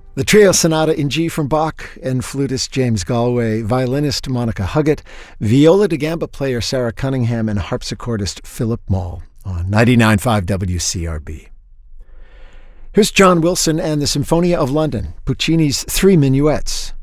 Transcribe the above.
The Trio Sonata in G from Bach and flutist James Galway, violinist Monica Huggett, viola da gamba player Sarah Cunningham, and harpsichordist Philip Moll on 99.5 WCRB. Here's John Wilson and the Symphonia of London, Puccini's Three Minuets.